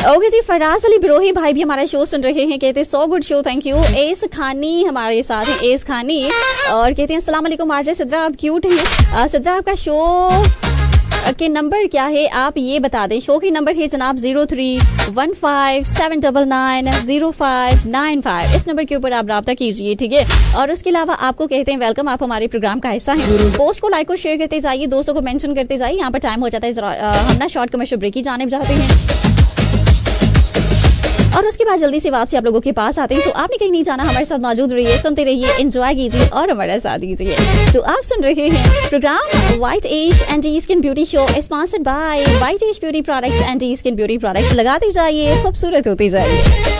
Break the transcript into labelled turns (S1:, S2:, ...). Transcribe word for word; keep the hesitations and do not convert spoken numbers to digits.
S1: Okay जी, फराज अली बिरोही भाई भी हमारा शो सुन रहे हैं, कहते हैं so good show, thank you. S खानी हमारे साथ हैं, एस खानी, और कहते हैं अस्सलाम वालेकुम आरजे सिद्रा, आप क्यूट हैं। सिद्रा आपका शो के नंबर क्या है आप ये बता दें। शो की नंबर है जनाब zero three one five seven double nine zero five nine five. इस नंबर के ऊपर आप राब्ता कीजिए, ठीक है। और उसके अलावा आपको कहते हैं वेलकम, आप हमारे प्रोग्राम का हिस्सा हैं। पोस्ट को लाइक और शेयर करते जाइए, दोस्तों को मेंशन करते जाइए। यहाँ पर टाइम हो जाता है, हम ना शॉर्ट कमर्शियल ब्रेक की जानिब जाते हैं और उसके बाद जल्दी से वापसी आप लोगों के पास आते हैं। तो आपने कहीं नहीं जाना, हमारे साथ मौजूद रहिए, सुनते रहिए, एंजॉय कीजिए और हमारे साथ दीजिए। तो आप सुन रहे हैं programme white as and D skin beauty show, sponsored by white as beauty products and D skin beauty products. लगाते जाइए, खूबसूरत होते जाइए।